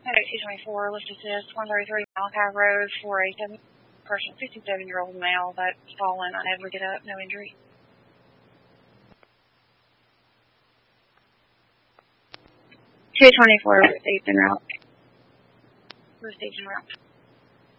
224, lift assist, 133 Malachi Road for a 57-year-old male that's fallen, unable to get up, no injury. 224, received en route. Received en route.